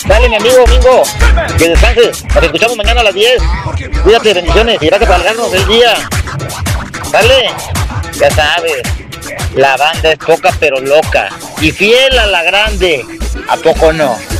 Dale, mi amigo Mingo, que descanses. Nos escuchamos mañana a las 10. Cuídate, bendiciones y gracias por alargarnos el día. Dale, ya sabes, la banda es poca pero loca y fiel a la grande. ¿A poco no?